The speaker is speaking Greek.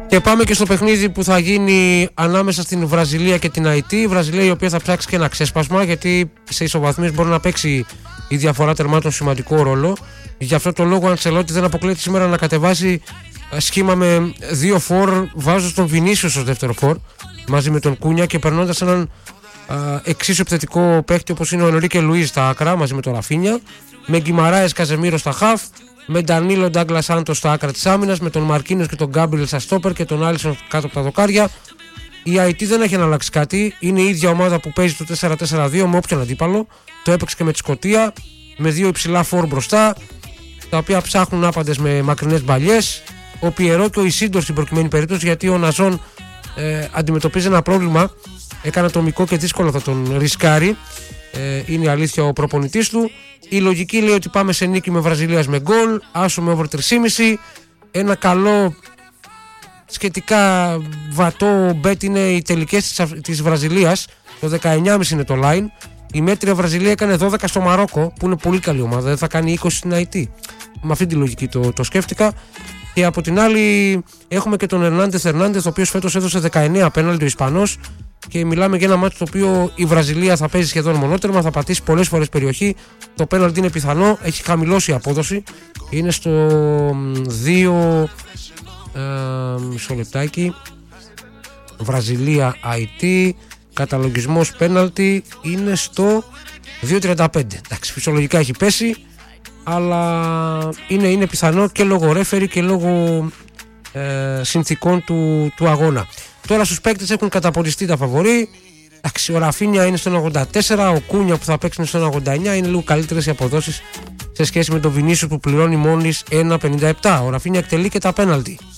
Και πάμε και στο παιχνίδι που θα γίνει ανάμεσα στην Βραζιλία και την Αϊτή. Η Βραζιλία, η οποία θα ψάξει και ένα ξέσπασμα, γιατί σε ισοβαθμίες μπορεί να παίξει η διαφορά τερμάτων σημαντικό ρόλο. Γι' αυτό το λόγο ο Αντσελότη δεν αποκλείεται σήμερα να κατεβάσει σχήμα με 2 φορ, βάζοντας τον Βινίσιο στο δεύτερο φορ μαζί με τον Κούνια και περνώντας έναν εξίσου επιθετικό παίχτη όπως είναι ο Ενρίκε Λουίς στα άκρα μαζί με τον Ραφίνια, με Γκιμαράες Καζεμίρο στα χαφ, με Ντανίλο Ντάγκλας Σάντος στα άκρα της άμυνας, με τον Μαρκίνος και τον Γκάμπριελ στα στόπερ και τον Άλισον κάτω από τα δοκάρια. Η Αϊτή δεν έχει αλλάξει κάτι, είναι η ίδια ομάδα που παίζει το 4-4-2 με όποιον αντίπαλο. Το έπαιξε και με τη Σκωτία, με 2 υψηλά φορ μπροστά, τα οποία ψάχνουν άπαντες με μακρινές μπαλιές. Ο Πιερό και ο Ισίντορ στην προκειμένη περίπτωση, γιατί ο Ναζόν αντιμετωπίζει ένα πρόβλημα, έκανε ατομικό και δύσκολο θα τον ρισκάρει. Είναι η αλήθεια ο προπονητής του. Η λογική λέει ότι πάμε σε νίκη με Βραζιλίας με γκολ, άσο με over 3,5. Ένα καλό σχετικά βατό bet είναι οι τελικές της Βραζιλίας. Το 19,5 είναι το line. Η μέτρια Βραζιλία έκανε 12 στο Μαρόκο, που είναι πολύ καλή ομάδα, δεν θα κάνει 20 στην Αϊτή. Με αυτή τη λογική το σκέφτηκα. Και από την άλλη έχουμε και τον Ερνάντεθ, ο οποίος φέτος έδωσε 19 πέναλτι, ο Ισπανός, και μιλάμε για ένα μάτσο το οποίο η Βραζιλία θα παίζει σχεδόν μονότερμα, θα πατήσει πολλές φορές περιοχή. Το πέναλτι είναι πιθανό, έχει χαμηλώσει η απόδοση, είναι στο 2 μισό λεπτάκι. Βραζιλία Αϊτή, καταλογισμός πέναλτι είναι στο 2.35. Εντάξει, φυσιολογικά έχει πέσει, αλλά είναι πιθανό και λόγω ρέφερη και λόγω συνθήκων του αγώνα. Τώρα στους παίκτες έχουν καταποντιστεί τα φαβορί. Εντάξει, ο Ραφίνια είναι στο 1.84, ο Κούνια που θα παίξει είναι στο 1.89. Είναι λίγο καλύτερες οι αποδόσεις σε σχέση με τον Βινίσιο που πληρώνει μόλις 1.57. Ο Ραφίνια εκτελεί και τα πέναλτι.